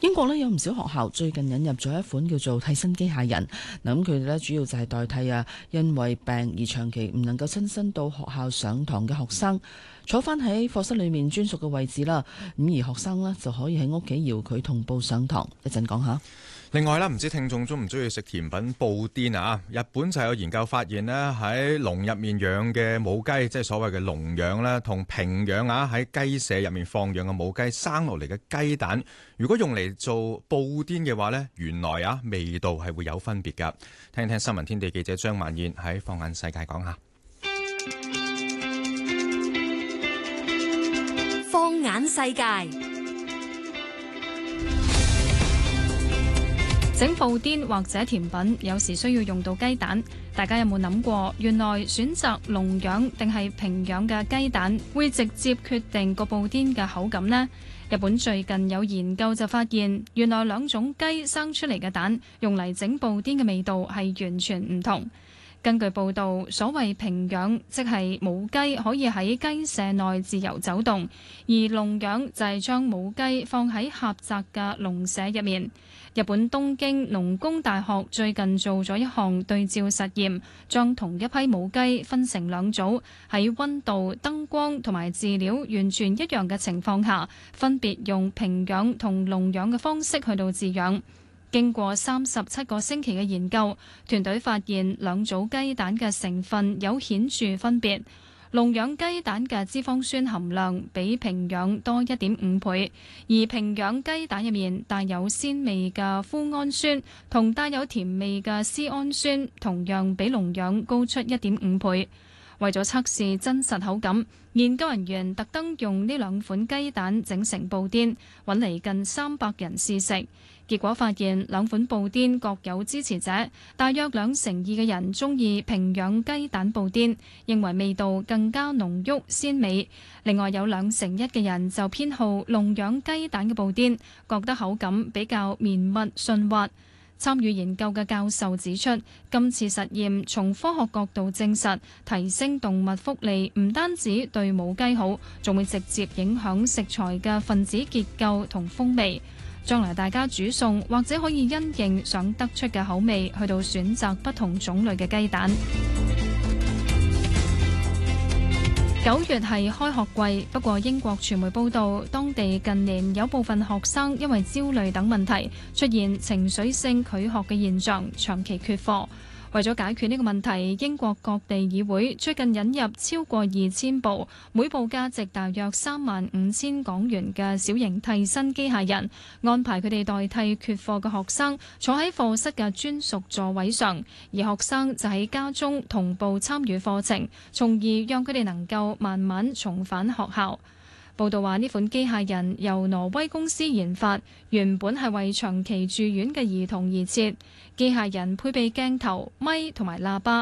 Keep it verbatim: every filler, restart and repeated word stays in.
英國呢有唔少學校最近引入咗一款叫做替身機械人，嗱咁佢哋呢主要就係代替啊因為病而長期唔能夠親身到學校上堂嘅學生，坐翻喺課室裏面專屬嘅位置啦。咁而學生呢就可以喺屋企搖佢同步上堂。一陣講下。 另外啦，唔知聽眾中唔中意食甜品布甸啊？日本就有研究發現呢，喺籠入面養嘅母雞，即係所謂嘅籠養啦，同平養啊喺雞舍入面放養嘅母雞生落嚟嘅雞蛋，如果用嚟做布甸嘅話呢，原來啊味道係會有分別㗎。聽聽新聞天地記者張萬燕喺放眼世界講下。 放眼世界。整布甸或者甜品有時需要用到雞蛋，大家有冇諗過原來選擇籠養定係平養嘅雞蛋會直接決定個布甸嘅口感呢？日本最近有研究就發現，原來兩種雞生出嚟嘅蛋用嚟整布甸嘅味道係完全唔同。根據報道，所謂平養即係母雞可以喺雞舍內自由走動，而籠養就係將母雞放喺狹窄嘅籠舍入面。日本東京農工大學最近做咗一項對照實驗，將同一批母雞分成兩組，喺溫度、燈光同埋飼料完全一樣嘅情況下，分別用平養同籠養嘅方式去到飼養。經過三十七個星期嘅研究，團隊發現兩組雞蛋嘅成分有顯著分別。籠養雞蛋嘅脂肪酸含量比平養多一點五倍，而平養雞蛋入面帶有鮮味嘅麩胺酸同帶有甜味嘅絲胺酸，同樣比籠養高出一點五倍。為咗測試真實口感，研究人員特登用呢兩款雞蛋整成布甸，揾嚟近三百人試食。結果發現兩款布甸各有支持者，大約兩成二嘅人鍾意平養雞蛋布甸，認為味道更加濃郁鮮美。另外有兩成一嘅人就偏好籠養雞蛋嘅布甸，覺得口感比較綿密順滑。參與研究嘅教授指出，今次實驗從科學角度證實，提升動物福利唔單止對母雞好，仲會直接影響食材嘅分子結構同風味。將來大家煮餸或者可以因應想得出嘅口味，去到選擇不同種類嘅雞蛋。九月係開學季，不過英國傳媒報道，當地近年有部分學生因為焦慮等問題，出現情緒性拒學嘅現象，長期缺課。為咗解決呢個問題，英國各地議會最近引入超過二千部，每部價值大約三萬五千港元嘅小型替身機械人，安排佢哋代替缺課嘅學生坐喺課室嘅專屬座位上，而學生就喺家中同步參與課程，從而讓佢哋能夠慢慢重返學校。報道話，呢款機械人由挪威公司研發，原本係為長期住院嘅兒童而設。機械人配備鏡頭、咪同埋喇叭，